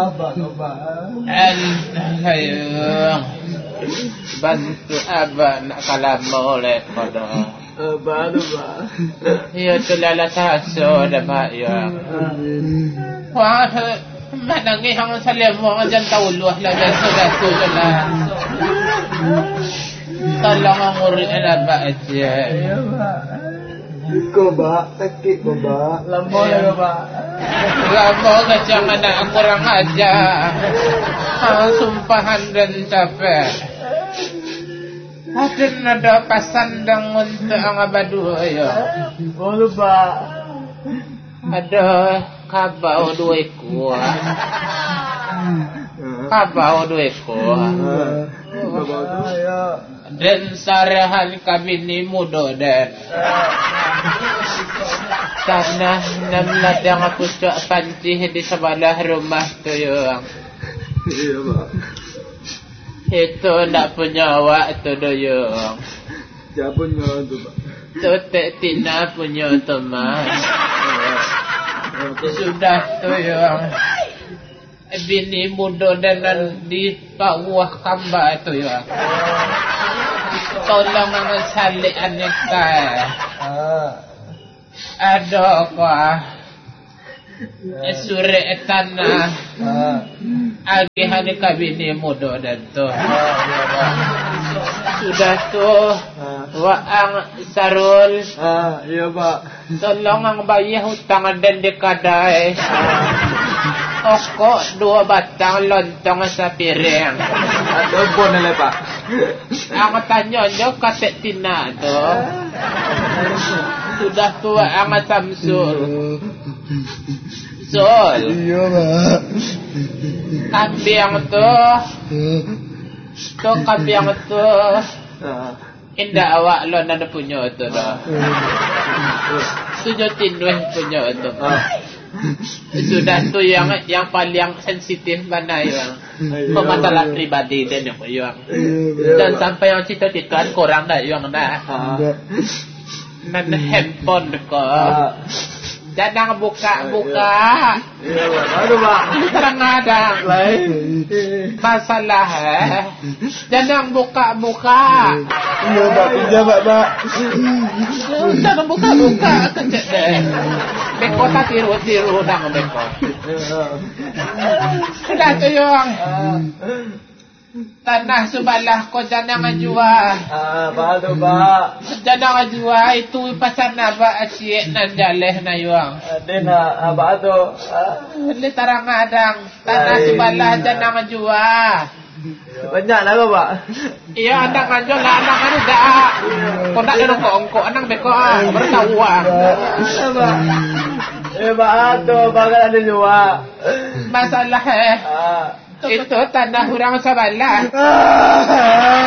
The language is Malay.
Ayo bantu abah nak kalamo oleh pada ya tulala taso dapat ya wah manangi hang salemo jan tauluh la sudah sudah tolong nguri abah aja Ko ba sakit ko ba lamo ka jangan nak kurang aja sumpahan dan capek ada pasandang untuk ang abadu ayo Ano ba ada kabau dua ekor dan sarahan kabini mudo dan tanah namlat yang aku cak pancih di sebelah rumah tu yang Iya ba itu nak punya awak tu doyong Siapa nga tu ba tu tak tina punya teman sudah tu yang bini muda dan di bawah kamba tu ya tolong mengesali aneka ada apa suri tanah agihan kabini muda dan tu sudah tu waang sarul iya ba tolong ang bayar hutang dan dekadai okok 2 batang lontong sa piring Ano po na pa ang tanyo nyo katek tina tu sudah tua ang Samsul Sol Iya ba kambing tu kambing tu indah awak lo nada punya tu dah tujuh tinduh punya tu sudah tu yang paling sensitif mana yang masalah pribadi dan yang dan sampai yang cita-citaan korang dah yang dah nan handphone ko jangan buka Iya ba Ano ba kadang-kadang masalah jangan buka Iya ba Pinjama ba jangan buka kecek deh beko tak tiru dang beko sudah tu yang tanah sebelah ko jangan jual Paano ba jangan jual itu pasal naba asyik nan jaleh na yuang Din paano le tarang adang tanah sebelah jangan jual Banyak na ba iya adang anjo lah adang anu dah ko nak ada ongko anang beko bertahu Ba paano bakal ada luwa masalah itu tanah orang sebelah